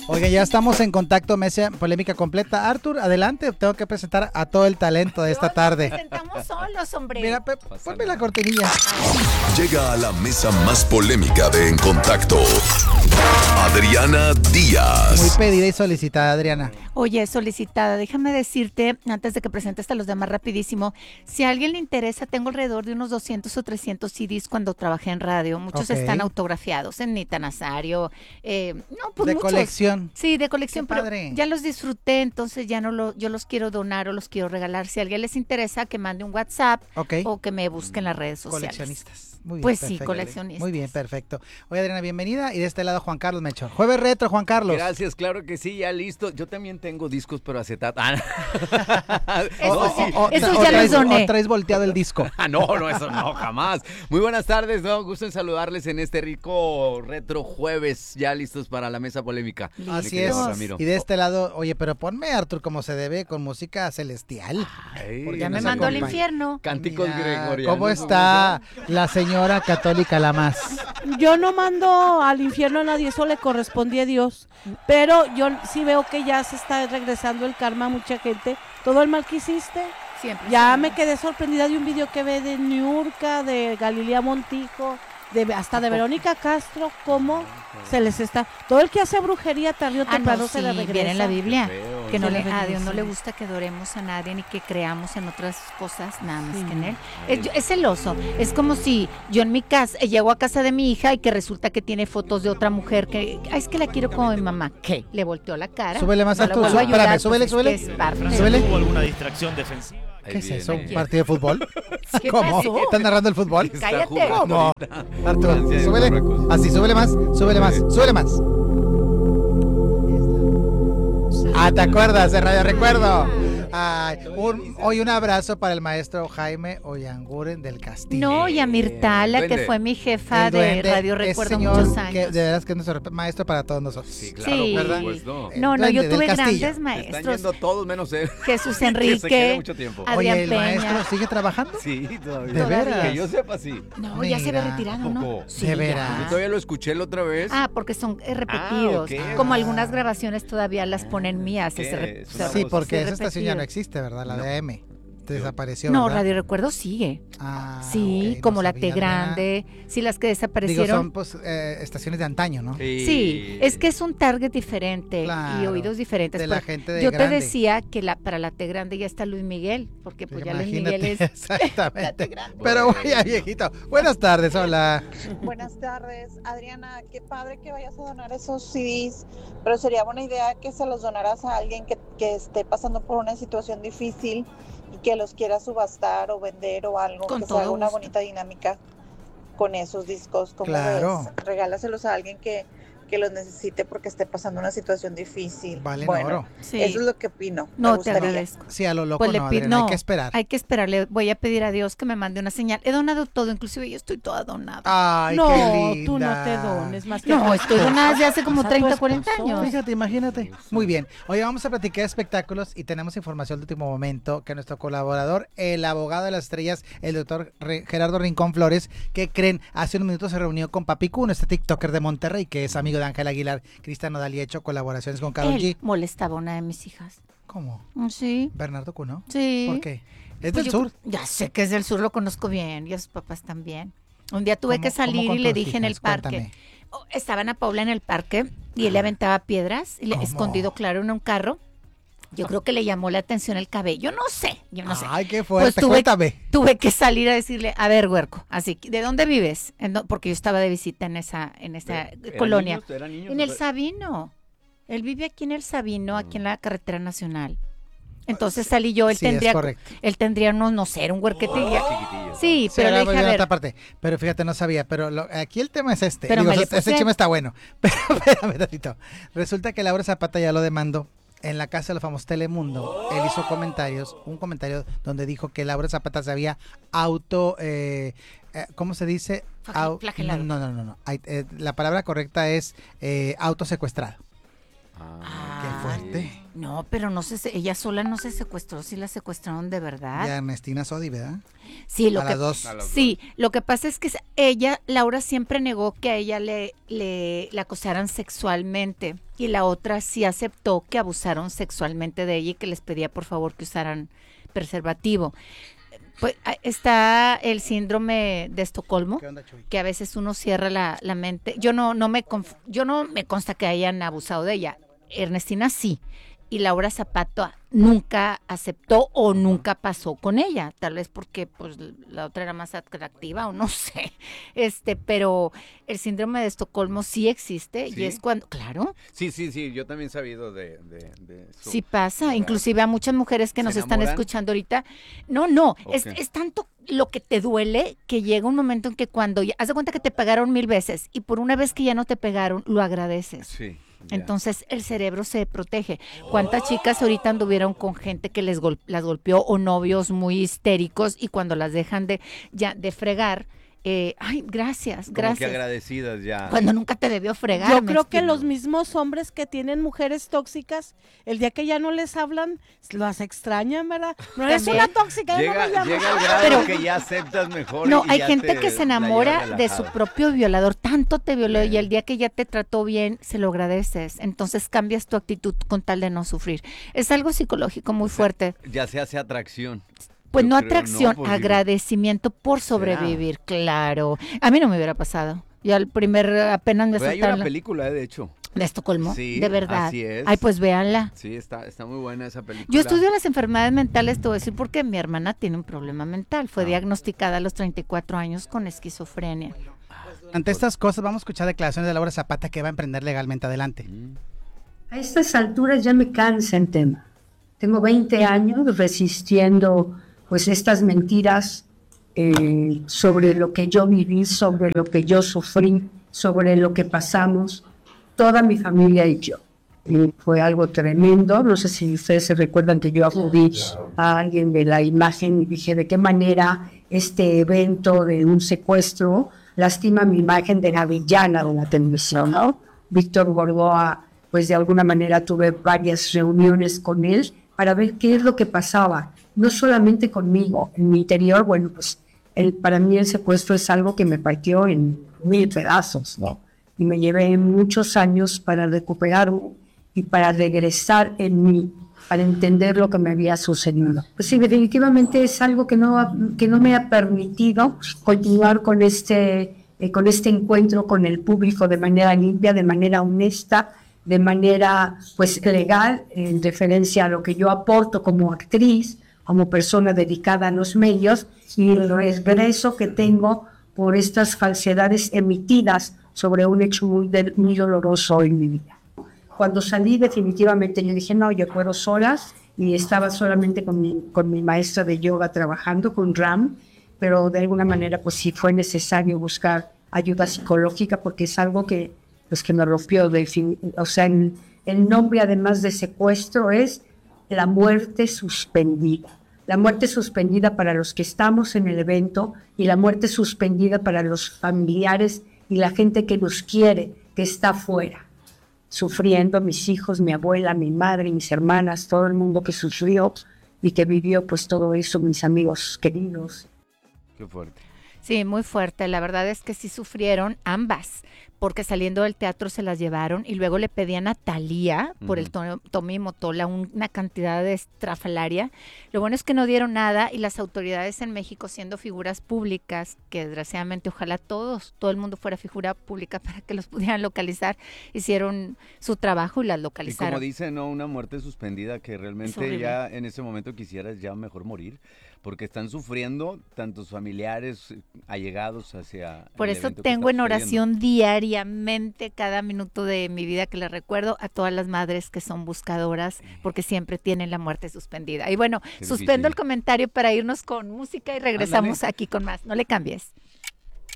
Oye, ya estamos en contacto, Mesa Polémica Completa. Arthur, adelante, tengo que presentar a todo el talento de esta tarde. Nos presentamos solos, hombre. Mira, ponme la cortinilla. Llega a la mesa más polémica de En Contacto, Adriana Díaz. Muy pedida y solicitada, Adriana. Oye, solicitada, déjame decirte, antes de que presentes a los demás rapidísimo, si a alguien le interesa, tengo alrededor de unos 200 o 300 CDs cuando trabajé en radio. Muchos están autografiados en Nita Nazario. No, pues de muchos. Colección. Sí, de colección, Qué pero padre. ya los disfruté, entonces ya no yo los quiero donar o los quiero regalar. Si a alguien les interesa, que mande un WhatsApp o que me busque en las redes sociales. Coleccionistas. Muy bien, pues perfecto. sí, coleccionistas. Muy bien, perfecto. Oye, Adriana, bienvenida. Y de este lado, Juan Carlos Melchor. Jueves retro, Juan Carlos. Gracias, claro que sí, ya listo. Yo también tengo discos, pero acetato. Eso ya los doné. ¿O traes volteado el disco? No, eso no, jamás. Muy buenas tardes, gusto en saludarles en este rico retro jueves, ya listos para la mesa polémica. Así es. Ramiro. Y de este lado, oye, pero ponme, Arthur, como se debe, con música celestial. Ay, ya me mandó al infierno. Cánticos Mira, gregorianos. ¿cómo está la señora católica la más? Yo no mando al infierno a nadie, eso le correspondía a Dios. Pero yo sí veo que ya se está regresando el karma a mucha gente. Todo el mal que hiciste. Siempre. Ya me quedé sorprendida de un video que ve de Niurka, de Galilea Montijo, hasta de Verónica Castro, cómo se les está. Todo el que hace brujería tarde o temprano se le regresa. Viene en la Biblia que Se le a Dios regresa. no le gusta que adoremos a nadie ni que creamos en otras cosas nada más que en él. Es celoso. Es como si yo en mi casa llego a casa de mi hija y que resulta que tiene fotos de otra mujer que es que la quiero como mi mamá. ¿Qué? Le volteó la cara. Súbele más, No la Arthur. vuelvo a ayudar, Espérame, súbele, pues, súbele. es que es parte. Súbele. ¿Hubo alguna distracción defensiva? ¿Qué es eso? ¿Un Aquí. partido de fútbol? ¿Qué ¿Cómo? pasó? ¿Están narrando el fútbol? Cállate. No. Arthur, Francia de súbele. Marruecos. Así, súbele más, súbele más, súbele más. Ah, ¿te acuerdas de Radio Recuerdo? Ay, hoy un abrazo para el maestro Jaime Ollanguren del Castillo. No, y a Mirtala, que Duende. fue mi jefa El de duende, Radio ese Recuerdo señor muchos que años. de veras que es nuestro maestro para todos nosotros. Sí, claro, Sí. por supuesto. No, Duende yo del tuve Castillo. grandes Están maestros. yendo todos menos él. Jesús Que se quede Enrique, mucho tiempo. Oye, Adrián ¿el Peña. maestro sigue trabajando? Sí, todavía. ¿De veras? Que yo sepa, sí. No, ya se ve Mira, retirado, ¿no? poco. Sí, De ya. veras. Yo todavía lo escuché la otra vez. Porque son repetidos. ok. Como algunas grabaciones todavía las ponen mías. ¿Qué? Es una Sí, voz. porque sí, esa estación ya no repetido. existe, ¿verdad? La No. de AM. Desapareció, No, ¿verdad? Radio Recuerdo sigue. Ah, Sí, ok, no como la sabía, T Adriana. Grande. Sí, las que Digo, desaparecieron. son pues estaciones de antaño, ¿no? Sí, es que es un target diferente y Claro, oídos diferentes. de la Por- gente de Yo grande. te decía que para la T Grande ya está Luis Miguel, porque pues ya Luis Imagínate, Miguel es... exactamente. Pero vaya viejito. Buenas tardes, hola. Buenas tardes, Adriana, qué padre que vayas a donar esos CDs, pero sería buena idea que se los donaras a alguien que esté pasando por una situación difícil y que los quiera subastar o vender o algo, Con que se todo haga una gusto. bonita dinámica con esos discos. ¿Cómo Claro. ves? Regálaselos a alguien que los necesite porque esté pasando una situación difícil. Valen bueno, oro. Sí. eso es lo que opino. Me No, te gustaría. agradezco. Sí, a lo loco Pues le no, pido- Adriana, hay no, que esperar. Hay que esperarle, voy a pedir a Dios que me mande una señal. He donado todo, inclusive yo estoy toda donada. Ay, No, qué linda. tú no te dones más que No, tu estoy esposa. donada desde hace como O sea, 30, tu 40 esposo. años. Fíjate, imagínate. Muy bien. Hoy vamos a platicar de espectáculos y tenemos información de último momento que nuestro colaborador, el abogado de las estrellas, el doctor Gerardo Rincón Flores, que creen, hace unos minutos se reunió con Papi Cuno, este TikToker de Monterrey, que es amigo de Ángel Aguilar, Cristian Nodal y ha hecho colaboraciones con Karol Él G. molestaba a una de mis hijas. ¿Cómo? Sí, Bernardo Cuno. sí. ¿Por qué? Es Pues del yo- sur. Ya sé que es del sur, lo conozco bien, y a sus papás también. Un día tuve ¿Cómo- que cómo salir con y le tus dije en el hijas? parque. Cuéntame. Estaba Ana Paula en el parque y él le aventaba piedras, y ¿Cómo? escondido, claro, en un carro. Yo creo que le llamó la atención el cabello, yo no sé. Ay, qué fuerte. Pues Cuéntame. Tuve que salir a decirle, a ver, huerco, así, ¿de dónde vives? Porque yo estaba de visita en esa colonia. ¿Eran niños? En el Sabino. Él vive aquí en el Sabino, aquí en la carretera nacional. Entonces salí yo, Sí, es correcto. él tendría unos, no sé, era un huerquete. y ya- Chiquitillo. Sí, Sí, pero le ahora dije, voy a a ver, otra parte. Pero fíjate, no sabía. Pero aquí el tema es este. Pero Digo, me le este puse- chisme está bueno. Pero espérame tantito. Resulta que Laura Zapata ya lo demandó en la casa de los famosos Telemundo. Él hizo un comentario donde dijo que Laura Zapata se había ¿cómo se dice? Flagelado. No. La palabra correcta es autosecuestrado. Ah. Qué fuerte. No, pero ella sola no se secuestró, sí la secuestraron de Y verdad. a Ernestina Sodi, ¿verdad? Sí, A las dos. sí, lo que pasa es que Laura siempre negó que a ella la acosaran sexualmente y la otra sí aceptó que abusaron sexualmente de ella y que les pedía por favor que usaran preservativo. Pues está el síndrome de Estocolmo, ¿Qué onda, Chuy? que a veces uno cierra la mente. Yo no me consta que hayan abusado de ella. Ernestina sí. Y Laura Zapata nunca aceptó o nunca pasó con ella, tal vez porque pues la otra era más atractiva o no sé. Pero el síndrome de Estocolmo sí existe ¿Sí? y es cuando, claro, Sí, yo también he sabido de eso. sí pasa, ¿Verdad? inclusive a muchas mujeres que ¿Se nos están enamoran? escuchando ahorita. No, Ok. es tanto lo que te duele que llega un momento en que haz de cuenta que te pegaron 1000 veces y por una vez que ya no te pegaron, lo agradeces. Sí. ya. Entonces el cerebro se protege. ¿Cuántas chicas ahorita anduvieron con gente que las golpeó o novios muy histéricos y cuando las dejan de fregar, ay, gracias, Como que gracias. agradecidas ya. Cuando nunca te debió fregar. Yo me creo que explico. los mismos hombres que tienen mujeres tóxicas, el día que ya no les hablan, las extrañan, ¿verdad? No eres También. una tóxica, ya no me Llega llamas. al grado Pero- que ya aceptas mejor. No, y hay ya gente te que se la enamora llevas de su relajado. propio violador, tanto te violó Sí. y el día que ya te trató bien, se lo agradeces. Entonces cambias tu actitud con tal de no sufrir. Es algo psicológico muy fuerte. Ya se hace atracción. Pues Yo no creo, atracción, pues, digo, agradecimiento por sobrevivir, claro. A mí no me hubiera pasado. Ya el apenas me pues hay soltaron una película, de hecho. de Estocolmo, Sí, de verdad. así es. Ay, pues véanla. Sí, está muy buena esa película. Yo estudio las enfermedades mentales, te voy a decir, porque mi hermana tiene un problema mental. Fue diagnosticada a los 34 años con esquizofrenia. Ante estas cosas, vamos a escuchar declaraciones de Laura Zapata que va a emprender legalmente. Adelante. A estas alturas ya me cansa el tema. Tengo 20 años resistiendo pues estas mentiras sobre lo que yo viví, sobre lo que yo sufrí, sobre lo que pasamos, toda mi familia y yo. Fue algo tremendo. No sé si ustedes se recuerdan que yo acudí a alguien de la imagen y dije de qué manera este evento de un secuestro lastima mi imagen de la villana de la televisión, ¿no? Víctor Gordoa, pues de alguna manera tuve varias reuniones con él para ver qué es lo que pasaba, no solamente conmigo, en mi interior. Bueno, pues para mí el secuestro es algo que me partió en 1000 pedazos, ¿no? Y me llevé muchos años para recuperarme y para regresar en mí, para entender lo que me había sucedido. Pues sí, definitivamente es algo que no me ha permitido continuar con este encuentro con el público de manera limpia, de manera honesta, de manera pues legal, en referencia a lo que yo aporto como actriz, como persona dedicada a los medios, y el regreso que tengo por estas falsedades emitidas sobre un hecho muy doloroso en mi vida. Cuando salí definitivamente yo dije, no, yo puedo solas, y estaba solamente con mi maestra de yoga trabajando, con Ram, pero de alguna manera pues sí fue necesario buscar ayuda psicológica porque es algo que me rompió. O sea, el nombre además de secuestro es la muerte suspendida. La muerte suspendida para los que estamos en el evento y la muerte suspendida para los familiares y la gente que nos quiere, que está afuera, sufriendo, mis hijos, mi abuela, mi madre, mis hermanas, todo el mundo que sufrió y que vivió pues todo eso, mis amigos queridos. Qué fuerte. Sí, muy fuerte. La verdad es que sí sufrieron ambas, porque saliendo del teatro se las llevaron y luego le pedían a Thalía por el Tommy Motola una cantidad de estrafalaria. Lo bueno es que no dieron nada y las autoridades en México, siendo figuras públicas, que desgraciadamente ojalá todo el mundo fuera figura pública para que los pudieran localizar, hicieron su trabajo y las Y localizaron. como dicen, ¿no? Una muerte suspendida que Es realmente horrible. ya en ese momento quisieras ya mejor morir, porque están sufriendo tantos familiares allegados hacia Por el eso evento que tengo está en sucediendo. oración diariamente, cada minuto de mi vida, que le recuerdo a todas las madres que son buscadoras, porque siempre tienen la muerte suspendida. Y bueno, Qué suspendo difícil. el comentario para irnos con música y regresamos aquí con más. No le cambies.